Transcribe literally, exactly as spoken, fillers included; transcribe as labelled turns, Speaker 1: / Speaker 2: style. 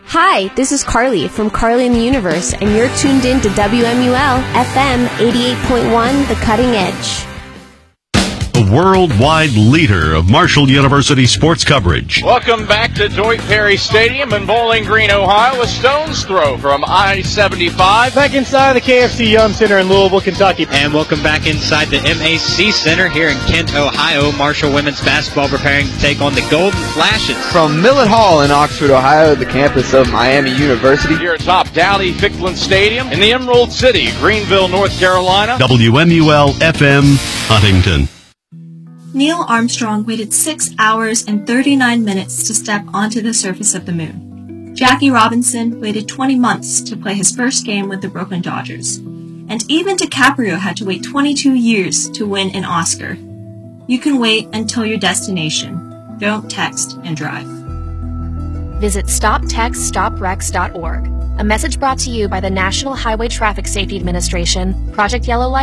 Speaker 1: Hi, this is Carly from Carly in the Universe, and you're tuned in to W M U L F M eighty-eight point one, The Cutting Edge.
Speaker 2: The worldwide leader of Marshall University sports coverage.
Speaker 3: Welcome back to Dwight Perry Stadium in Bowling Green, Ohio, a stone's throw from I seventy-five.
Speaker 4: Back inside the K F C Yum Center in Louisville, Kentucky.
Speaker 5: And welcome back inside the M A C Center here in Kent, Ohio. Marshall women's basketball preparing to take on the Golden Flashes.
Speaker 6: From Millet Hall in Oxford, Ohio, the campus of Miami University.
Speaker 3: Here atop Dowdy Ficklin Stadium in the Emerald City, Greenville, North Carolina.
Speaker 2: W M U L F M, Huntington.
Speaker 7: Neil Armstrong waited six hours and thirty-nine minutes to step onto the surface of the moon. Jackie Robinson waited twenty months to play his first game with the Brooklyn Dodgers. And even DiCaprio had to wait twenty-two years to win an Oscar. You can wait until your destination. Don't text and drive.
Speaker 8: Visit stop text stop wrecks dot org. A message brought to you by the National Highway Traffic Safety Administration, Project Yellow Light,